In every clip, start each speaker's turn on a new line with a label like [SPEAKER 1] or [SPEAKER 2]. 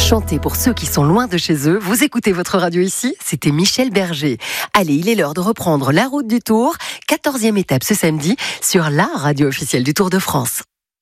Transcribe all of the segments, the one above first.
[SPEAKER 1] Chanter pour ceux qui sont loin de chez eux. Vous écoutez votre radio ici, c'était Michel Berger. Allez, il est l'heure de reprendre la route du Tour. 14e étape ce samedi sur la radio officielle du Tour de France.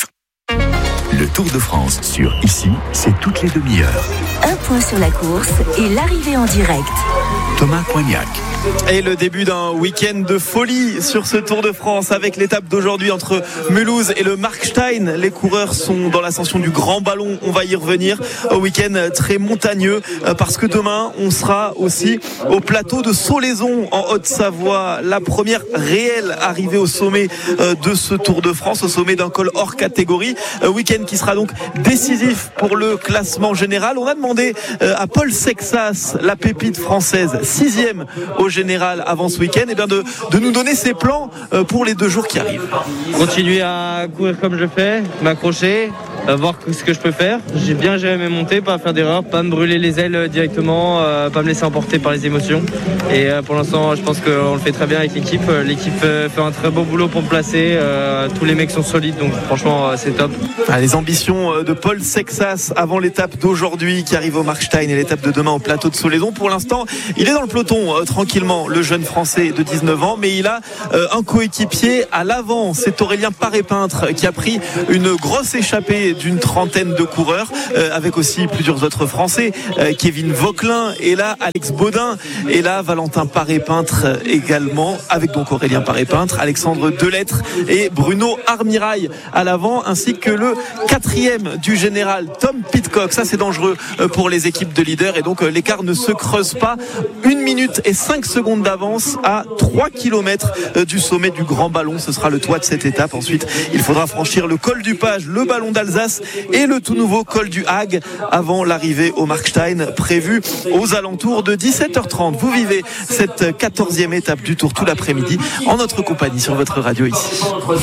[SPEAKER 2] Le Tour de France sur Ici, c'est toutes les demi-heures.
[SPEAKER 3] Un point sur la course et l'arrivée en direct.
[SPEAKER 2] Thomas Coignac.
[SPEAKER 4] Et le début d'un week-end de folie sur ce Tour de France avec l'étape d'aujourd'hui entre Mulhouse et le Markstein. Les coureurs sont dans l'ascension du Grand Ballon. On va y revenir. Au week-end très montagneux parce que demain, on sera aussi au plateau de Solaizon en Haute-Savoie. La première réelle arrivée au sommet de ce Tour de France, au sommet d'un col hors catégorie. Week-end qui sera donc décisif pour le classement général. On a demandé à Paul Sexas, la pépite française, 6e au général avant ce week-end, et bien de nous donner ses plans pour les 2 jours qui arrivent.
[SPEAKER 5] Continuer à courir comme je fais, m'accrocher, voir ce que je peux faire. J'ai bien géré mes montées, pas faire d'erreur, pas me brûler les ailes directement, pas me laisser emporter par les émotions. Et pour l'instant, je pense qu'on le fait très bien avec l'équipe. L'équipe fait un très beau boulot pour me placer. Tous les mecs sont solides, donc franchement, c'est top.
[SPEAKER 4] Les ambitions de Paul Sexas avant l'étape d'aujourd'hui qui arrive au Markstein et l'étape de demain au plateau de Solaizon. Pour l'instant, il est dans le peloton tranquillement, le jeune Français de 19 ans, mais il a un coéquipier à l'avant. C'est Aurélien Paré-Peintre qui a pris une grosse échappée d'une trentaine de coureurs, avec aussi plusieurs autres Français. Kevin Vauquelin est là, Alex Baudin est là, Valentin Paré-Peintre également, avec donc Aurélien Paré-Peintre, Alexandre Delettre et Bruno Armirail à l'avant, ainsi que le 4e du général Tom Pidcock. Ça, c'est dangereux pour les équipes de leaders, et donc l'écart ne se creuse pas. 1 minute et 5 secondes d'avance à 3 km du sommet du Grand Ballon. Ce sera le toit de cette étape. Ensuite, il faudra franchir le col du Page, le Ballon d'Alsace et le tout nouveau col du Hague avant l'arrivée au Markstein, prévue aux alentours de 17h30. Vous vivez cette 14e étape du Tour tout l'après-midi en notre compagnie sur votre radio ici.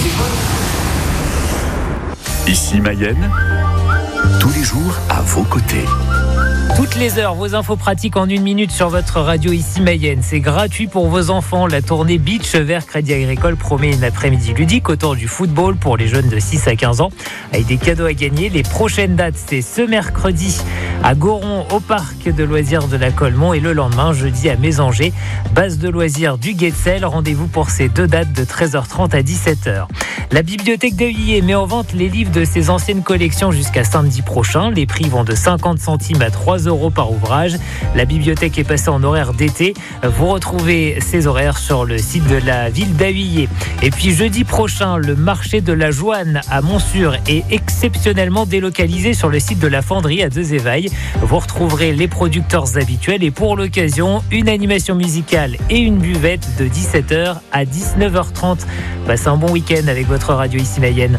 [SPEAKER 2] Ici Mayenne, tous les jours à vos côtés.
[SPEAKER 6] Toutes les heures, vos infos pratiques en 1 minute sur votre radio ici Mayenne. C'est gratuit pour vos enfants. La tournée Beach Vert Crédit Agricole promet une après-midi ludique autour du football pour les jeunes de 6 à 15 ans avec des cadeaux à gagner. Les prochaines dates, c'est ce mercredi à Goron au parc de loisirs de la Colmont et le lendemain, jeudi à Mésanger, base de loisirs du Guetzel. Rendez-vous pour ces 2 dates de 13h30 à 17h. La bibliothèque d'Huillier met en vente les livres de ses anciennes collections jusqu'à samedi prochain. Les prix vont de 50 centimes à 3 € par ouvrage. La bibliothèque est passée en horaire d'été. Vous retrouvez ces horaires sur le site de la ville d'Huillier. Et puis jeudi prochain, le marché de la Joanne à Montsûrs est exceptionnellement délocalisé sur le site de la Fonderie à Deux-Évailles. Vous retrouverez les producteurs habituels et pour l'occasion, une animation musicale et une buvette de 17h à 19h30. Passez un bon week-end avec votre radio ici Mayenne.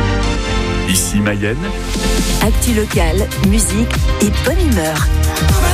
[SPEAKER 2] Ici Mayenne.
[SPEAKER 3] Actu locale, musique et bonne humeur.